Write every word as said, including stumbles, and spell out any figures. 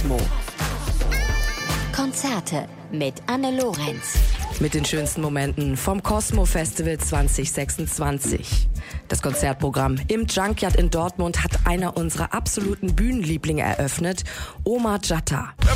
Cosmo. Konzerte mit Anne Lorenz. Mit den schönsten Momenten vom Cosmo Festival zwanzig sechsundzwanzig. Das Konzertprogramm im Junkyard in Dortmund hat einer unserer absoluten Bühnenlieblinge eröffnet, Omar Jatta.